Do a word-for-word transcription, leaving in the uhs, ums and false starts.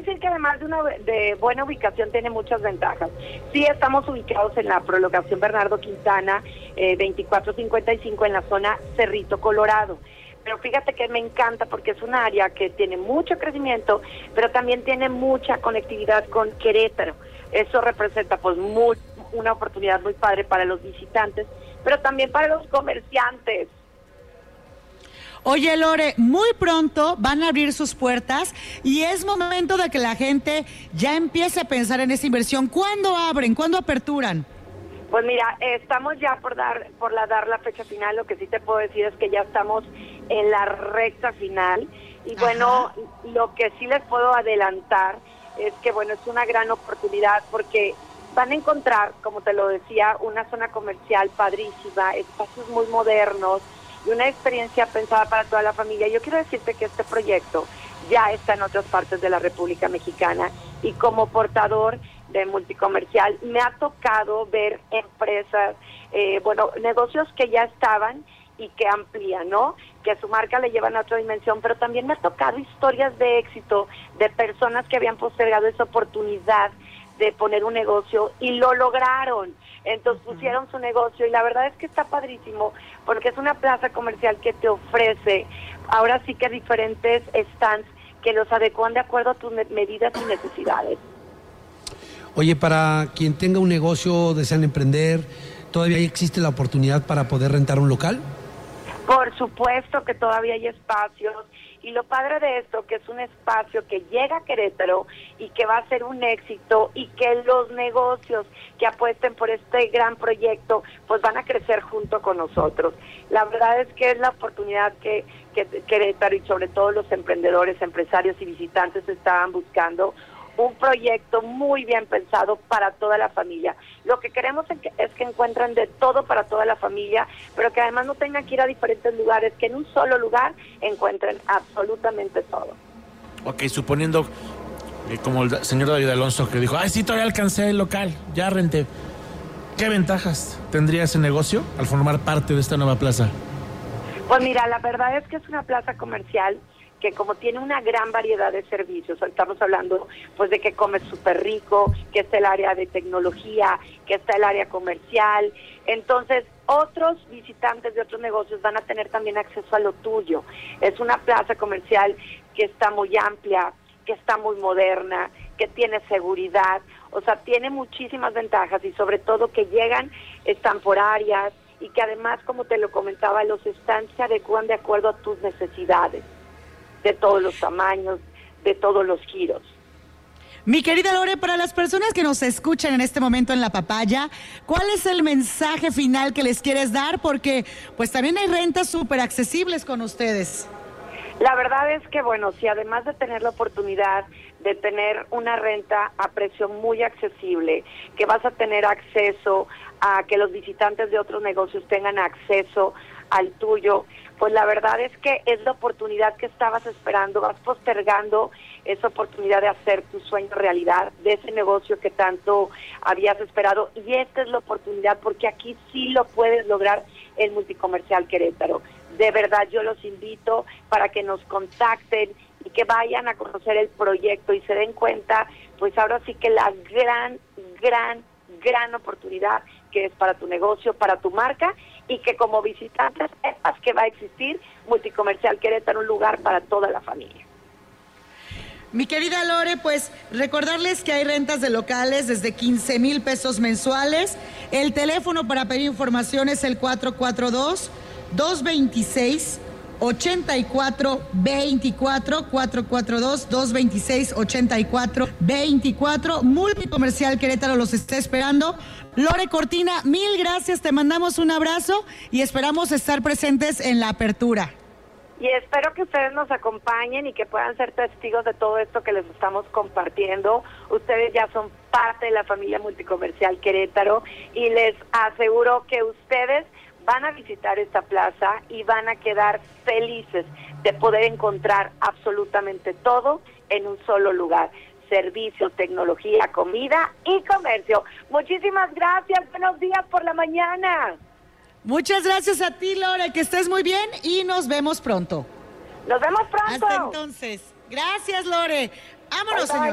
decir que además de una de buena ubicación tiene muchas ventajas. Sí, estamos ubicados en la prolongación Bernardo Quintana, eh, veinticuatro cincuenta y cinco en la zona Cerrito Colorado. Pero fíjate que me encanta porque es un área que tiene mucho crecimiento, pero también tiene mucha conectividad con Querétaro. Eso representa pues muy, una oportunidad muy padre para los visitantes, pero también para los comerciantes. Oye, Lore, muy pronto van a abrir sus puertas y es momento de que la gente ya empiece a pensar en esa inversión. ¿Cuándo abren? ¿Cuándo aperturan? Pues mira, estamos ya por dar por la dar la fecha final. Lo que sí te puedo decir es que ya estamos en la recta final. Y bueno, ajá, lo que sí les puedo adelantar es que bueno, es una gran oportunidad porque van a encontrar, como te lo decía, una zona comercial padrísima, espacios muy modernos y una experiencia pensada para toda la familia. Yo quiero decirte que este proyecto ya está en otras partes de la República Mexicana y como portador de Multicomercial me ha tocado ver empresas, eh, bueno, negocios que ya estaban y que amplían, ¿no? Que a su marca le llevan a otra dimensión, pero también me ha tocado historias de éxito de personas que habían postergado esa oportunidad de poner un negocio y lo lograron. Entonces uh-huh. pusieron su negocio y la verdad es que está padrísimo porque es una plaza comercial que te ofrece ahora sí que diferentes stands que los adecuan de acuerdo a tus medidas y necesidades. Oye, para quien tenga un negocio, desean emprender, ¿todavía existe la oportunidad para poder rentar un local? Por supuesto que todavía hay espacios y lo padre de esto que es un espacio que llega a Querétaro y que va a ser un éxito y que los negocios que apuesten por este gran proyecto pues van a crecer junto con nosotros. La verdad es que es la oportunidad que, que Querétaro y sobre todo los emprendedores, empresarios y visitantes estaban buscando. Un proyecto muy bien pensado para toda la familia. Lo que queremos es que, es que encuentren de todo para toda la familia, pero que además no tengan que ir a diferentes lugares, que en un solo lugar encuentren absolutamente todo. Ok, suponiendo, eh, como el señor David Alonso que dijo, ay, sí, todavía alcancé el local, ya renté. ¿Qué ventajas tendría ese negocio al formar parte de esta nueva plaza? Pues mira, la verdad es que es una plaza comercial que como tiene una gran variedad de servicios, estamos hablando pues de que comes súper rico, que está el área de tecnología, que está el área comercial, entonces otros visitantes de otros negocios van a tener también acceso a lo tuyo. Es una plaza comercial que está muy amplia, que está muy moderna, que tiene seguridad, o sea, tiene muchísimas ventajas y sobre todo que llegan, están por áreas y que además, como te lo comentaba, los stands se adecuan de acuerdo a tus necesidades, de todos los tamaños, de todos los giros. Mi querida Lore, para las personas que nos escuchan en este momento en La Papaya, ¿cuál es el mensaje final que les quieres dar? Porque pues también hay rentas súper accesibles con ustedes. La verdad es que, bueno, si además de tener la oportunidad de tener una renta a precio muy accesible, que vas a tener acceso a que los visitantes de otros negocios tengan acceso al tuyo, pues la verdad es que es la oportunidad que estabas esperando, vas postergando esa oportunidad de hacer tu sueño realidad, de ese negocio que tanto habías esperado, y esta es la oportunidad porque aquí sí lo puedes lograr el Multicomercial Querétaro. De verdad yo los invito para que nos contacten y que vayan a conocer el proyecto y se den cuenta, pues ahora sí que la gran, gran, gran oportunidad que es para tu negocio, para tu marca, y que como visitantes sepas que va a existir Multicomercial Querétaro, un lugar para toda la familia. Mi querida Lore, pues recordarles que hay rentas de locales desde quince mil pesos mensuales. El teléfono para pedir información es el cuatro cuatro dos, dos dos seis, ocho cuatro dos cuatro, cuatro cuatro dos, dos dos seis, ocho cuatro dos cuatro. Multicomercial Querétaro los está esperando. Lore Cortina, mil gracias, te mandamos un abrazo y esperamos estar presentes en la apertura. Y espero que ustedes nos acompañen y que puedan ser testigos de todo esto que les estamos compartiendo. Ustedes ya son parte de la familia Multicomercial Querétaro y les aseguro que ustedes van a visitar esta plaza y van a quedar felices de poder encontrar absolutamente todo en un solo lugar. Servicios, tecnología, comida y comercio. Muchísimas gracias, buenos días por la mañana. Muchas gracias a ti, Lore, que estés muy bien y nos vemos pronto. Nos vemos pronto. Hasta entonces. Gracias, Lore. Vámonos, señor.